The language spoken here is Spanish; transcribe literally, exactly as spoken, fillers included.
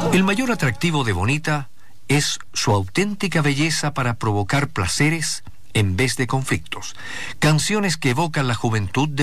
El mayor atractivo de Bonita es su auténtica belleza para provocar placeres en vez de conflictos. Canciones que evocan la juventud de